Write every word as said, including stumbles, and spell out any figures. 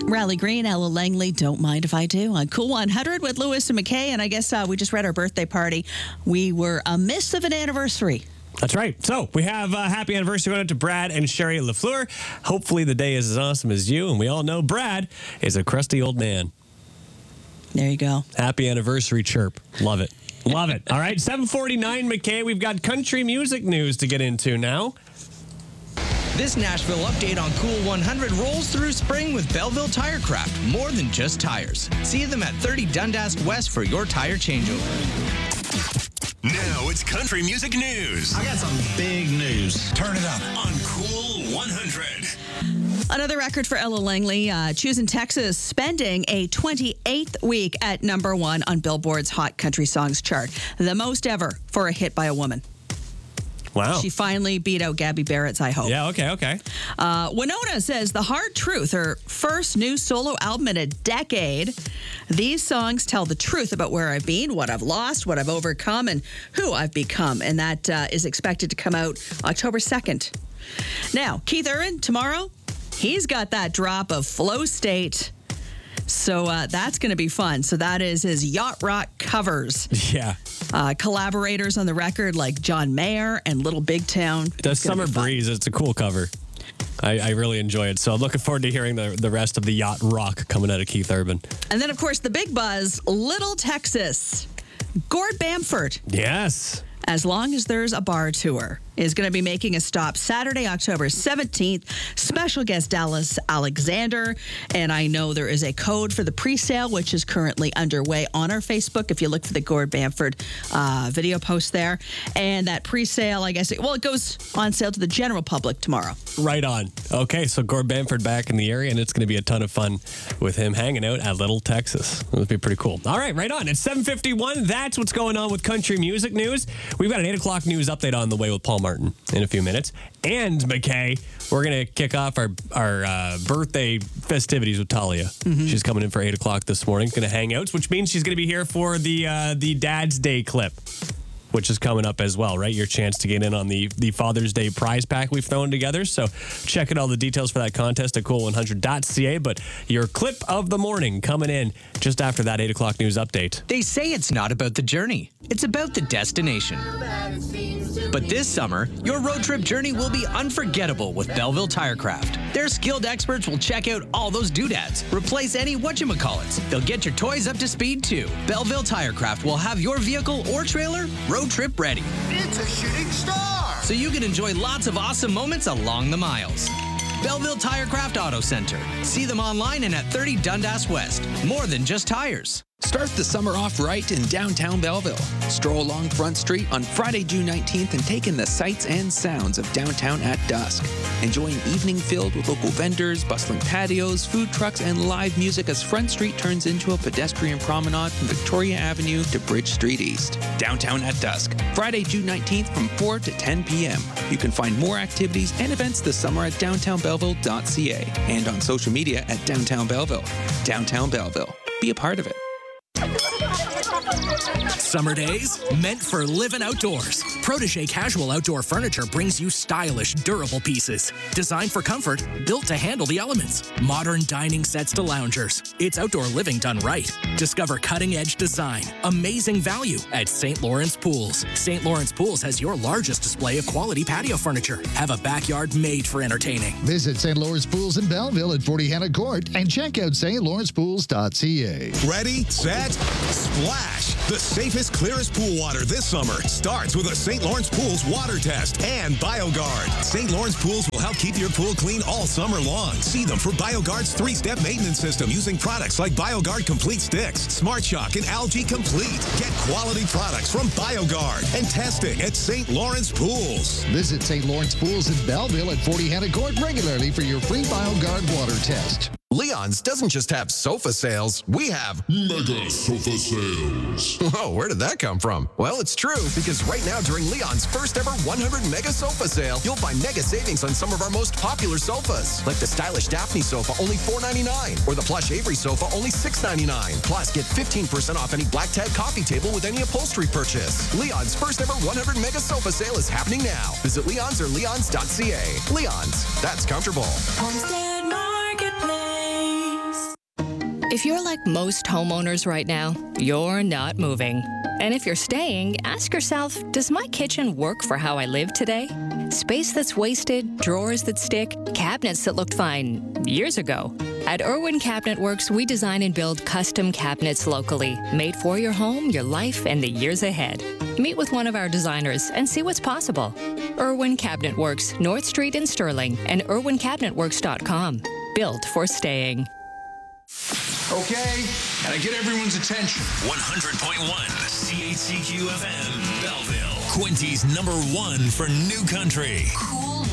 Riley Green, Ella Langley, Don't Mind If I Do on Cool one hundred with Lewis and McKay. And I guess uh, we just read our birthday party. We were amiss of an anniversary. That's right. So we have a happy anniversary going out to Brad and Sherry LaFleur. Hopefully the day is as awesome as you. And we all know Brad is a crusty old man. There you go. Happy anniversary chirp. Love it. Love it. All right, seven forty-nine, McKay. We've got country music news to get into now. This Nashville update on Cool one hundred rolls through spring with Belleville Tirecraft. More than just tires. See them at thirty Dundas West for your tire changeover. Now it's country music news. I got some big news. Turn it up on Cool one hundred. Another record for Ella Langley, uh, choosing Texas, spending a twenty-eighth week at number one on Billboard's Hot Country Songs chart. The most ever for a hit by a woman. Wow. She finally beat out Gabby Barrett's I Hope. Yeah, okay, okay. Uh, Winona says The Hard Truth, her first new solo album in a decade. These songs tell the truth about where I've been, what I've lost, what I've overcome, and who I've become. And that uh, is expected to come out October second. Now, Keith Urban, tomorrow, he's got that drop of Flow State. So uh, that's going to be fun. So that is his yacht rock covers. Yeah. Uh, collaborators on the record like John Mayer and Little Big Town. The Summer Breeze, it's a cool cover. I, I really enjoy it. So I'm looking forward to hearing the, the rest of the yacht rock coming out of Keith Urban. And then, of course, the big buzz, Little Texas. Gord Bamford. Yes. As Long as There's a Bar tour is going to be making a stop Saturday, October seventeenth. Special guest Dallas Alexander. And I know there is a code for the pre-sale, which is currently underway on our Facebook. If you look for the Gord Bamford uh, video post there. And that pre-sale, I guess, it, well, it goes on sale to the general public tomorrow. Right on. Okay, so Gord Bamford back in the area, and it's going to be a ton of fun with him hanging out at Little Texas. It would be pretty cool. All right, right on. It's seven fifty-one. That's what's going on with country music news. We've got an eight o'clock news update on the way with Paul Martin in a few minutes. And, McKay, we're going to kick off our, our uh, birthday festivities with Talia. Mm-hmm. She's coming in for eight o'clock this morning. Going to hang out, which means she's going to be here for the uh, the Dad's Day clip, which is coming up as well, right? Your chance to get in on the, the Father's Day prize pack we've thrown together. So check out all the details for that contest at cool one hundred dot c a. But your clip of the morning coming in just after that eight o'clock news update. They say it's not about the journey. It's about the destination. But this summer, your road trip journey will be unforgettable with Belleville Tirecraft. Their skilled experts will check out all those doodads, replace any whatchamacallits. They'll get your toys up to speed too. Belleville Tirecraft will have your vehicle or trailer road trip ready. It's a shooting star! So you can enjoy lots of awesome moments along the miles. Belleville Tirecraft Auto Center. See them online and at thirty Dundas West. More than just tires. Start the summer off right in downtown Belleville. Stroll along Front Street on Friday, June nineteenth and take in the sights and sounds of downtown at dusk. Enjoy an evening filled with local vendors, bustling patios, food trucks, and live music as Front Street turns into a pedestrian promenade from Victoria Avenue to Bridge Street East. Downtown at dusk. Friday, June nineteenth from four to ten p.m. You can find more activities and events this summer at downtown belleville dot c a and on social media at Downtown Belleville. Downtown Belleville. Be a part of it. Summer days meant for living outdoors. Protégé Casual Outdoor Furniture brings you stylish, durable pieces. Designed for comfort, built to handle the elements. Modern dining sets to loungers. It's outdoor living done right. Discover cutting-edge design, amazing value at Saint Lawrence Pools. Saint Lawrence Pools has your largest display of quality patio furniture. Have a backyard made for entertaining. Visit Saint Lawrence Pools in Belleville at forty Hannah Court and check out st lawrence pools dot c a. Ready, set, splash. The safest, clearest pool water this summer starts with a Saint Lawrence Pools water test and BioGuard. Saint Lawrence Pools will help keep your pool clean all summer long. See them for BioGuard's three-step maintenance system using products like BioGuard Complete Sticks, Smart Shock, and Algae Complete. Get quality products from BioGuard and testing at Saint Lawrence Pools. Visit Saint Lawrence Pools in Belleville at forty Hannah Court regularly for your free BioGuard water test. Leon's doesn't just have sofa sales, we have mega sofa sales. Whoa, where did that come from? Well, it's true, because right now during Leon's first ever one hundred mega sofa sale, you'll find mega savings on some of our most popular sofas, like the stylish Daphne sofa, only four ninety-nine, or the plush Avery sofa, only six ninety-nine. Plus, get fifteen percent off any Black Tag coffee table with any upholstery purchase. Leon's first ever one hundred mega sofa sale is happening now. Visit Leon's or leons dot c a. Leon's, that's comfortable. Homestead Marketplace. If you're like most homeowners right now, you're not moving. And if you're staying, ask yourself, does my kitchen work for how I live today? Space that's wasted, drawers that stick, cabinets that looked fine years ago. At Irwin Cabinet Works, we design and build custom cabinets locally, made for your home, your life, and the years ahead. Meet with one of our designers and see what's possible. Irwin Cabinet Works, North Street in Sterling, and irwin cabinet works dot com. Built for staying. Okay, and I get everyone's attention. one hundred point one C H C Q F M, Belleville. Quincy's number one for new country. Cool